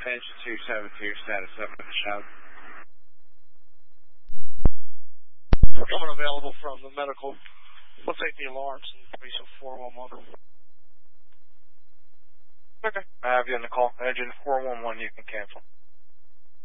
Engine 272, status up with the shout. Coming available from the medical. We'll take the alarms and please 411. Okay. I have you on the call. Engine 411, you can cancel.